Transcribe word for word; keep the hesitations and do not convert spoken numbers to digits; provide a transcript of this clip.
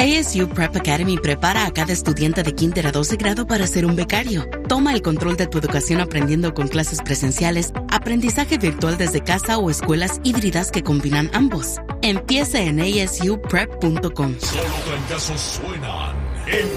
A S U Prep Academy prepara a cada estudiante de kinder a doce grado para ser un becario. Toma el control de tu educación aprendiendo con clases presenciales, aprendizaje virtual desde casa o escuelas híbridas que combinan ambos. Empieza en a s u prep punto com. Solo trancazos suenan en